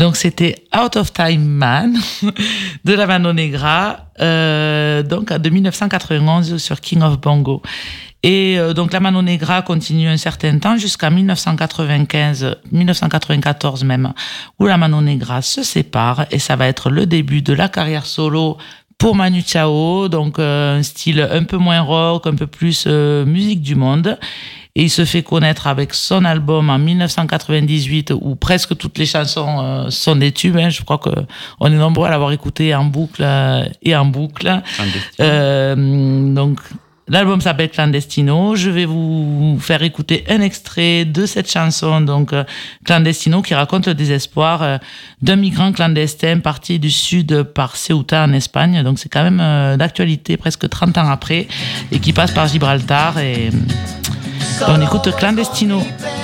Donc c'était Out of Time Man de la Mano Negra, donc de 1991 sur King of Bongo. Et donc la Mano Negra continue un certain temps jusqu'à 1994 même, où la Mano Negra se sépare et ça va être le début de la carrière solo pour Manu Chao, donc un style un peu moins rock, un peu plus musique du monde. Et il se fait connaître avec son album en 1998 où presque toutes les chansons sont des tubes. Hein. Je crois qu'on est nombreux à l'avoir écouté en boucle et en boucle. Donc l'album s'appelle Clandestino. Je vais vous faire écouter un extrait de cette chanson, donc Clandestino, qui raconte le désespoir d'un migrant clandestin parti du sud par Ceuta en Espagne. Donc c'est quand même d'actualité presque 30 ans après et qui passe par Gibraltar. Et on écoute Clandestino.